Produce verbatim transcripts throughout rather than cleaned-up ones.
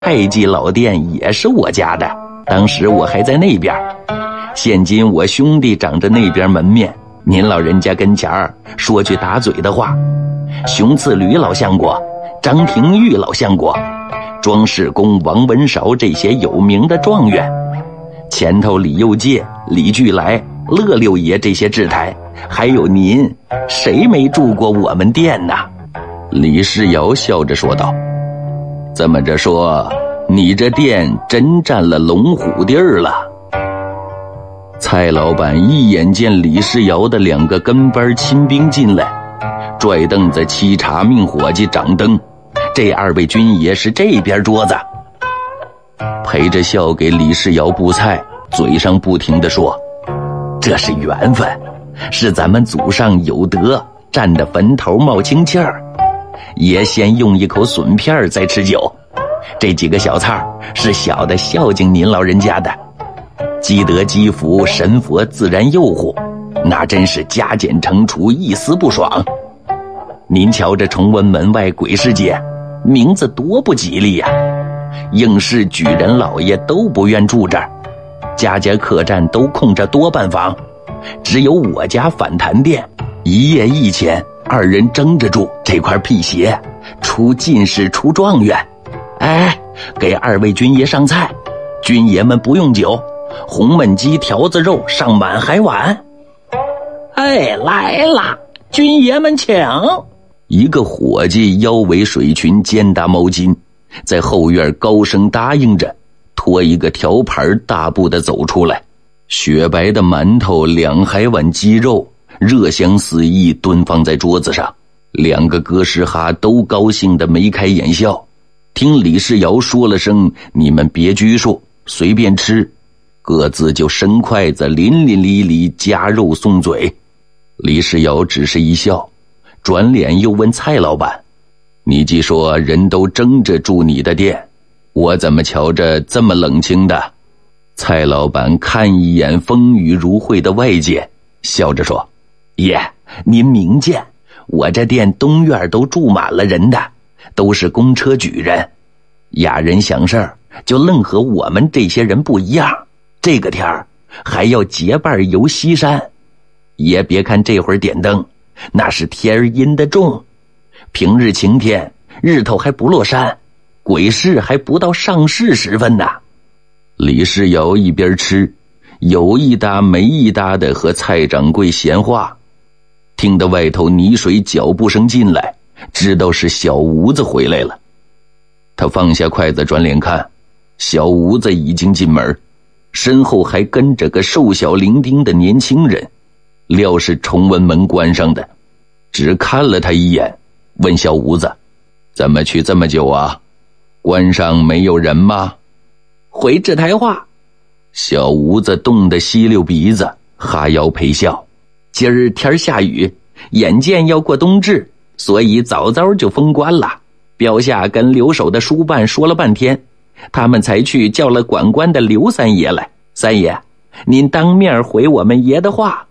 太极老店也是我家的，当时我还在那边。现今我兄弟长着那边门面，您老人家跟前儿说句打嘴的话，熊次吕老相国、张廷玉老相国、庄世公王文韶这些有名的状元，前头李佑介、李巨来、乐六爷这些制台，还有您，谁没住过我们店呢？李世尧笑着说道：这么着说，你这店真占了龙虎地儿了。蔡老板一眼见李世尧的两个跟班亲兵进来，拽凳子沏茶命伙计掌灯，这二位军爷是这边桌子。陪着笑给李世尧布菜，嘴上不停地说：这是缘分，是咱们祖上有德，站的坟头冒清气儿。爷先用一口笋片再吃酒，这几个小菜是小的孝敬您老人家的，积德积福，神佛自然佑护，那真是加减乘除，一丝不爽。您瞧这崇文门外鬼市街，名字多不吉利呀、啊！应氏举人老爷都不愿住这儿，家家客栈都空着多半房，只有我家反弹店，一夜一千，二人争着住这块辟邪，出进士出状元。哎，给二位军爷上菜，军爷们不用酒，红焖鸡、条子肉上满海碗。哎，来了，军爷们请。一个伙计腰围水裙，肩搭毛巾，在后院高声答应着，拖一个条盘大步地走出来。雪白的馒头，两海碗鸡肉，热香四溢，蹲放在桌子上。两个哥斯哈都高兴得眉开眼笑。听李世尧说了声你们别拘束，随便吃，各自就伸筷子淋淋漓漓夹肉送嘴。李世尧只是一笑，转脸又问蔡老板：你既说人都争着住你的店，我怎么瞧着这么冷清的？蔡老板看一眼风雨如晦的外界，笑着说：爷，您明见，我这店东院都住满了人的，都是公车举人，雅人享事儿就愣和我们这些人不一样，这个天儿还要结伴游西山。爷别看这会儿点灯，那是天儿阴得重，平日晴天日头还不落山，鬼市还不到上市时分呢。李世尧一边吃，有一搭没一搭的和蔡掌柜闲话，听得外头泥水脚步声进来，知道是小吴子回来了。他放下筷子转脸看，小吴子已经进门，身后还跟着个瘦小伶仃的年轻人，料是崇文门关上的，只看了他一眼，问小吴子：怎么去这么久啊？关上没有人吗？回制台话。小吴子冻得吸溜鼻子，哈腰陪笑：今儿天下雨，眼见要过冬至，所以早早就封关了。标下跟留守的书办说了半天，他们才去叫了管关的刘三爷来。三爷，您当面回我们爷的话。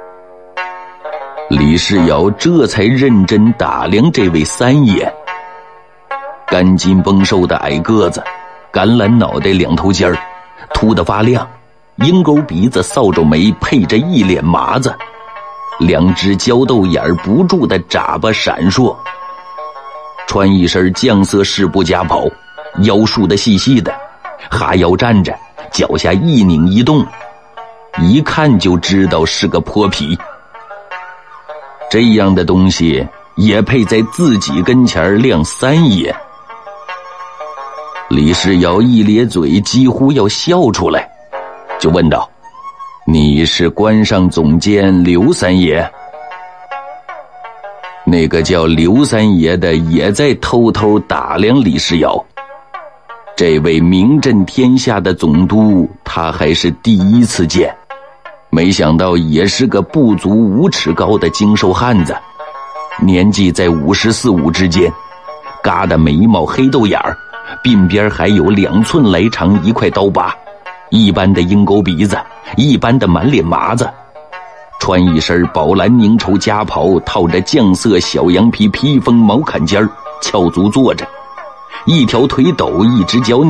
李世尧这才认真打量这位三爷，干筋绷瘦的矮个子，橄榄脑袋两头尖儿，秃得发亮，鹰钩鼻子扫帚眉配着一脸麻子，两只焦豆眼不住的眨巴闪烁，穿一身酱色式布夹袍，腰束得细细的，哈腰站着，脚下一拧一动，一看就知道是个泼皮。这样的东西也配在自己跟前亮三爷。李世尧一咧嘴，几乎要笑出来，就问道：你是关上总监刘三爷？那个叫刘三爷的也在偷偷打量李世尧，这位名震天下的总督他还是第一次见，没想到也是个不足五尺高的精瘦汉子，年纪在五十四五之间，嘎的眉毛黑豆眼儿，鬓边还有两寸来长一块刀疤，一般的鹰钩鼻子，一般的满脸麻子，穿一身宝蓝凝绸夹袍，套着酱色小羊皮披风毛坎肩，翘足坐着， 一条腿抖，一只脚